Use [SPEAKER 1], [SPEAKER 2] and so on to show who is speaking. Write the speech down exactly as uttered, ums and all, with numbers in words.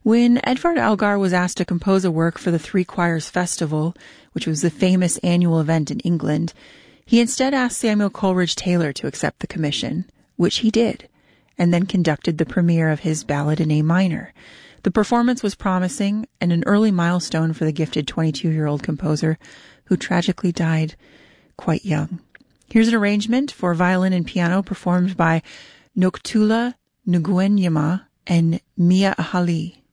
[SPEAKER 1] When Edvard Elgar was asked to compose a work for the Three Choirs Festival, which was the famous annual event in England, he instead asked Samuel Coleridge Taylor to accept the commission, which he did, and then conducted the premiere of his ballad in A minor. The performance was promising and an early milestone for the gifted twenty-two-year-old composer who tragically died quite young. Here's an arrangement for violin and piano performed by Noktula Nguyen Yama and Mia Ahali.